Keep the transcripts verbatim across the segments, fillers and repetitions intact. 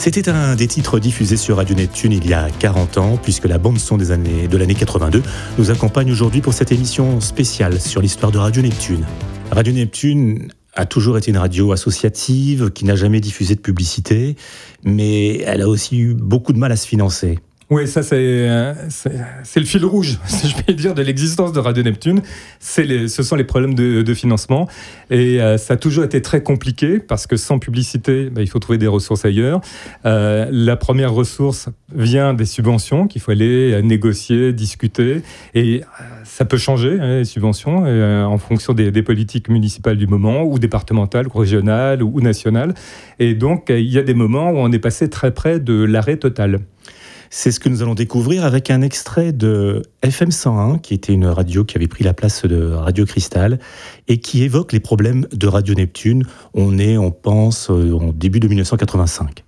C'était un des titres diffusés sur Radio Neptune il y a quarante ans, puisque la bande-son des années, de l'année quatre-vingt-deux nous accompagne aujourd'hui pour cette émission spéciale sur l'histoire de Radio Neptune. Radio Neptune a toujours été une radio associative qui n'a jamais diffusé de publicité, mais elle a aussi eu beaucoup de mal à se financer. Oui, ça c'est, c'est, c'est le fil rouge, si je puis dire, de l'existence de Radio Neptune. C'est les, ce sont les problèmes de, de financement. Et euh, ça a toujours été très compliqué, parce que sans publicité, bah, il faut trouver des ressources ailleurs. Euh, la première ressource vient des subventions qu'il faut aller négocier, discuter. Et euh, ça peut changer, hein, les subventions, euh, en fonction des, des politiques municipales du moment, ou départementales, ou régionales, ou, ou nationales. Et donc, il y a des moments où on est passé très près de l'arrêt total. C'est ce que nous allons découvrir avec un extrait de F M cent un, qui était une radio qui avait pris la place de Radio Cristal et qui évoque les problèmes de Radio Neptune. On est, on pense, en début de dix-neuf cent quatre-vingt-cinq.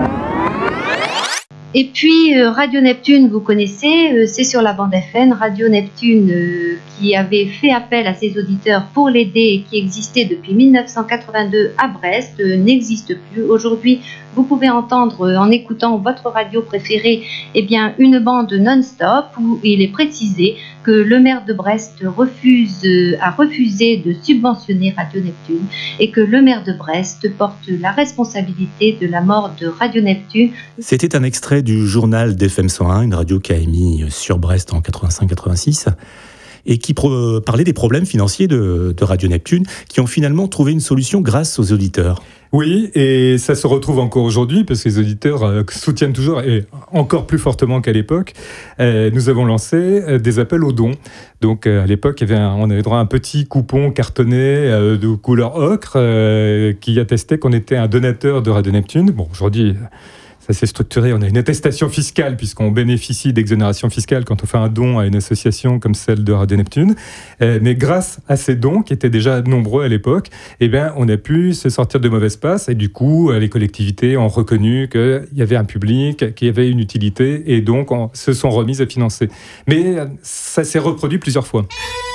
Et puis euh, Radio Neptune, vous connaissez, euh, c'est sur la bande F M. Radio Neptune euh, qui avait fait appel à ses auditeurs pour l'aider et qui existait depuis dix-neuf cent quatre-vingt-deux à Brest, euh, n'existe plus. Aujourd'hui, vous pouvez entendre euh, en écoutant votre radio préférée eh bien, une bande non-stop où il est précisé que le maire de Brest refuse, euh, a refusé de subventionner Radio Neptune et que le maire de Brest porte la responsabilité de la mort de Radio Neptune. C'était un extrait du journal d'F M cent un, une radio qui a émis sur Brest en quatre-vingt-cinq quatre-vingt-six, et qui pro- parlait des problèmes financiers de, de Radio Neptune, qui ont finalement trouvé une solution grâce aux auditeurs. Oui, et ça se retrouve encore aujourd'hui, parce que les auditeurs euh, soutiennent toujours, et encore plus fortement qu'à l'époque. Euh, nous avons lancé euh, des appels aux dons. Donc euh, à l'époque, il y avait un, on avait droit à un petit coupon cartonné euh, de couleur ocre euh, qui attestait qu'on était un donateur de Radio Neptune. Bon, aujourd'hui, ça s'est structuré, on a une attestation fiscale puisqu'on bénéficie d'exonération fiscale quand on fait un don à une association comme celle de Radio Neptune. Euh, mais grâce à ces dons, qui étaient déjà nombreux à l'époque, eh bien, on a pu se sortir de mauvaises passes et du coup, les collectivités ont reconnu qu'il y avait un public, qu'il y avait une utilité et donc on, se sont remises à financer. Mais ça s'est reproduit plusieurs fois.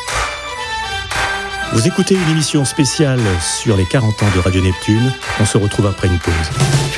Vous écoutez une émission spéciale sur les quarante ans de Radio Neptune. On se retrouve après une pause.